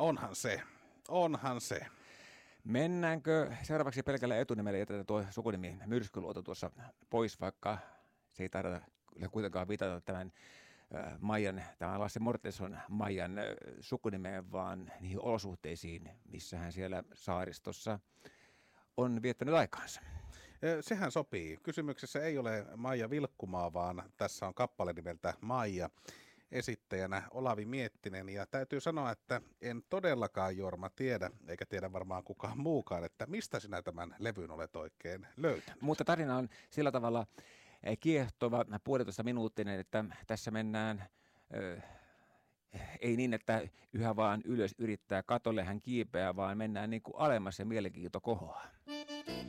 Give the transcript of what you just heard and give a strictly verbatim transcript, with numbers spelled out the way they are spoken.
Onhan se, onhan se. Mennäänkö seuraavaksi pelkällä etunimellä, jätetään tuo sukunimi Myrskyluoto tuossa pois, vaikka se ei taida kuitenkaan viitata tämän äh, Maijan, tämän Lasse Mortenson Maijan äh, sukunimeen, vaan niihin olosuhteisiin, missä hän siellä saaristossa on viettänyt aikaansa. Sehän sopii. Kysymyksessä ei ole Maija Vilkkumaa, vaan tässä on kappale nimeltä Maija. Esittäjänä Olavi Miettinen, ja täytyy sanoa, että en todellakaan, Jorma, tiedä, eikä tiedä varmaan kukaan muukaan, että mistä sinä tämän levyn olet oikein löytänyt. Mutta tarina on sillä tavalla kiehtova, puolitoista minuuttinen, että tässä mennään, äh, ei niin, että yhä vaan ylös yrittää katolle hän kiipeää, vaan mennään niin kuin alemmas ja mielenkiinto kohoaa.